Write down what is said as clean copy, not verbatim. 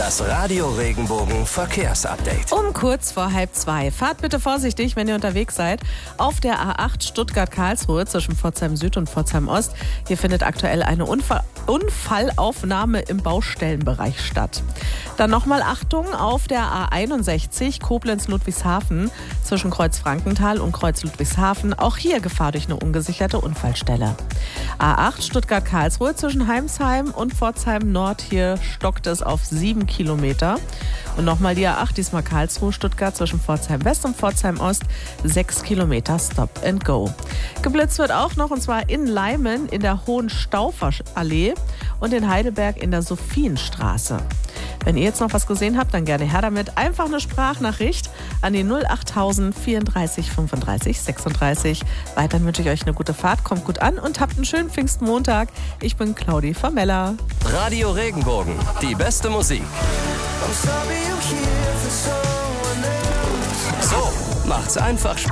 Das Radio Regenbogen Verkehrsupdate. Um kurz vor 1:30. Fahrt bitte vorsichtig, wenn ihr unterwegs seid. Auf der A8 Stuttgart-Karlsruhe zwischen Pforzheim Süd und Pforzheim Ost. Hier findet aktuell eine Unfallaufnahme im Baustellenbereich statt. Dann nochmal Achtung auf der A61 Koblenz-Ludwigshafen zwischen Kreuz Frankenthal und Kreuz Ludwigshafen. Auch hier Gefahr durch eine ungesicherte Unfallstelle. A8 Stuttgart-Karlsruhe zwischen Heimsheim und Pforzheim Nord. Hier stockt es auf 7 Kilometer. Und nochmal die A8, diesmal Karlsruhe-Stuttgart zwischen Pforzheim West und Pforzheim Ost. 6 Kilometer Stop and Go. Geblitzt wird auch noch, und zwar in Leimen in der Hohenstaufer-Allee und in Heidelberg in der Sophienstraße. Wenn ihr jetzt noch was gesehen habt, dann gerne her damit. Einfach eine Sprachnachricht an die 08000 34 35 36. Weiterhin wünsche ich euch eine gute Fahrt, kommt gut an und habt einen schönen Pfingstmontag. Ich bin Claudi Vermeller. Radio Regenbogen, die beste Musik. So macht's einfach Spaß.